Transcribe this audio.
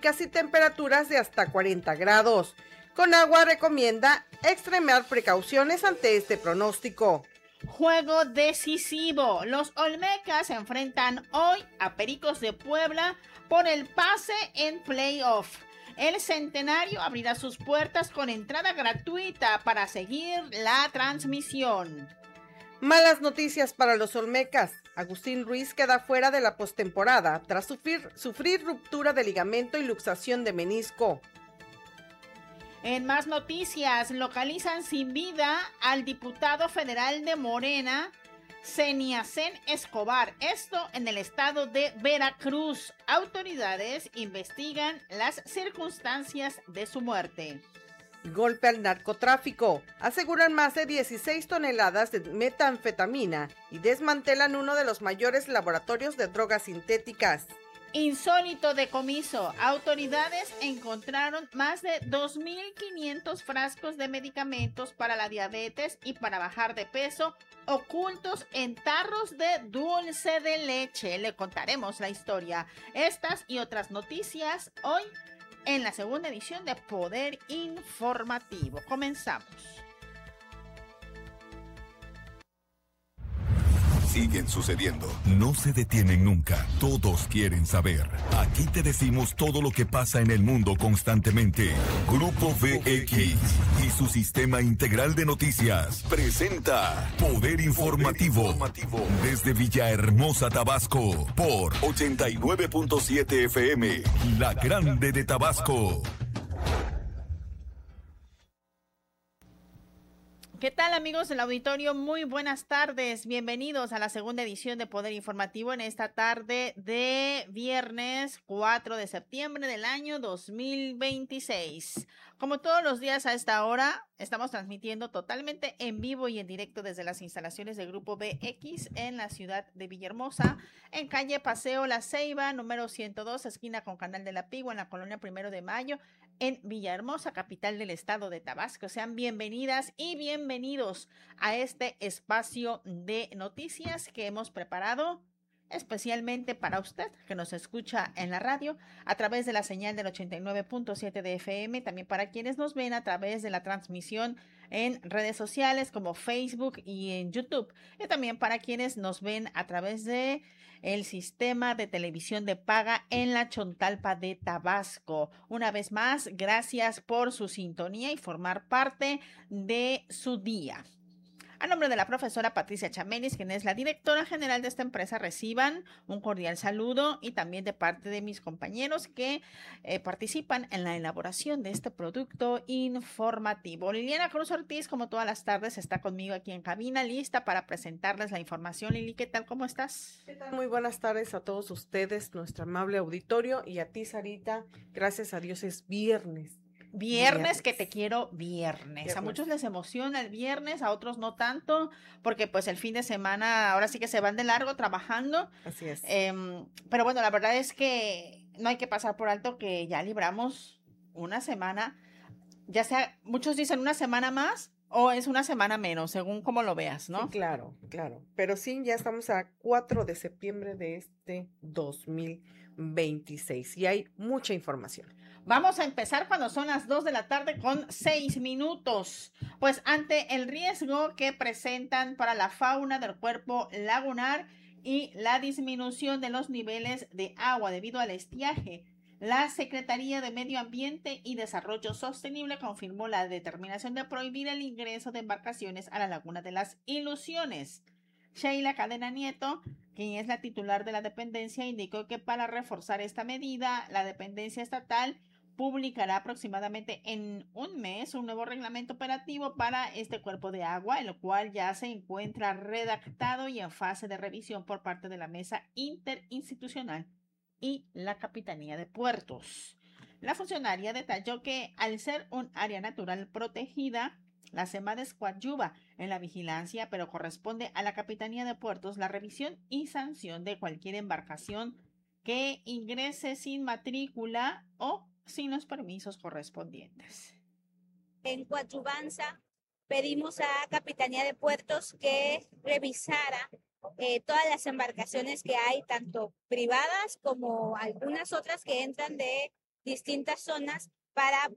trópicas y temperaturas de hasta 40 grados. Conagua recomienda extremar precauciones ante este pronóstico. Juego decisivo. Los Olmecas se enfrentan hoy a Pericos de Puebla por el pase en playoff. El Centenario abrirá sus puertas con entrada gratuita para seguir la transmisión. Malas noticias para los Olmecas. Agustín Ruiz queda fuera de la postemporada tras sufrir ruptura de ligamento y luxación de menisco. En más noticias, localizan sin vida al diputado federal de Morena, Zeniacen Escobar. Esto en el estado de Veracruz. Autoridades investigan las circunstancias de su muerte. Golpe al narcotráfico. Aseguran más de 16 toneladas de metanfetamina y desmantelan uno de los mayores laboratorios de drogas sintéticas. Insólito decomiso. Autoridades encontraron más de 2.500 frascos de medicamentos para la diabetes y para bajar de peso ocultos en tarros de dulce de leche. Le contaremos la historia. Estas y otras noticias hoy en la segunda edición de Poder Informativo. Comenzamos. Siguen sucediendo, no se detienen nunca, todos quieren saber. Aquí te decimos todo lo que pasa en el mundo constantemente. Grupo VX y su sistema integral de noticias presenta Poder Informativo desde Villahermosa, Tabasco, por 89.7 FM, La Grande de Tabasco. ¿Qué tal, amigos del auditorio? Muy buenas tardes. Bienvenidos a la segunda edición de Poder Informativo en esta tarde de viernes 4 de septiembre del año 2026. Como todos los días a esta hora, estamos transmitiendo totalmente en vivo y en directo desde las instalaciones del Grupo VX en la ciudad de Villahermosa, en calle Paseo La Ceiba, número 102, esquina con Canal de la Pigua, en la colonia 1 de Mayo, en Villahermosa, capital del estado de Tabasco. Sean bienvenidas y bienvenidos a este espacio de noticias que hemos preparado especialmente para usted que nos escucha en la radio a través de la señal del 89.7 de FM, también para quienes nos ven a través de la transmisión en redes sociales como Facebook y en YouTube, y también para quienes nos ven a través de el sistema de televisión de paga en la Chontalpa de Tabasco. Una vez más, gracias por su sintonía y formar parte de su día. A nombre de la profesora Patricia Chamenis, quien es la directora general de esta empresa, reciban un cordial saludo y también de parte de mis compañeros que participan en la elaboración de este producto informativo. Liliana Cruz Ortiz, como todas las tardes, está conmigo aquí en cabina, lista para presentarles la información. Lili, ¿qué tal? ¿Cómo estás? ¿Qué tal? Muy buenas tardes a todos ustedes, nuestro amable auditorio, y a ti, Sarita. Gracias a Dios es viernes. Viernes, que te quiero viernes. A muchos les emociona el viernes, a otros no tanto, porque pues el fin de semana ahora sí que se van de largo trabajando. Así es. Pero bueno, la verdad es que no hay que pasar por alto que ya libramos una semana, ya sea, muchos dicen una semana más o es una semana menos, según como lo veas, ¿no? Sí, claro. Pero sí, ya estamos a 4 de septiembre de este 2026 y hay mucha información. Vamos a empezar cuando son las 2 de la tarde con 6 minutos. Pues ante el riesgo que presentan para la fauna del cuerpo lagunar y la disminución de los niveles de agua debido al estiaje, la Secretaría de Medio Ambiente y Desarrollo Sostenible confirmó la determinación de prohibir el ingreso de embarcaciones a la Laguna de las Ilusiones. Sheila Cadena Nieto, quien es la titular de la dependencia, indicó que para reforzar esta medida, la dependencia estatal publicará aproximadamente en un mes un nuevo reglamento operativo para este cuerpo de agua, el cual ya se encuentra redactado y en fase de revisión por parte de la Mesa Interinstitucional y la Capitanía de Puertos. La funcionaria detalló que al ser un área natural protegida, la SEMADES coadyuva en la vigilancia, pero corresponde a la Capitanía de Puertos la revisión y sanción de cualquier embarcación que ingrese sin matrícula o sin los permisos correspondientes. En coadyuvanza pedimos a Capitanía de Puertos que revisara todas las embarcaciones que hay, tanto privadas como algunas otras que entran de distintas zonas para